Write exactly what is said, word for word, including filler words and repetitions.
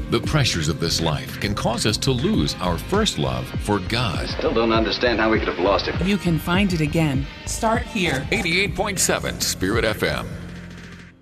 The pressures of this life can cause us to lose our first love for God. Still don't understand how we could have lost it. You can find it again. Start here. eighty-eight point seven Spirit F M.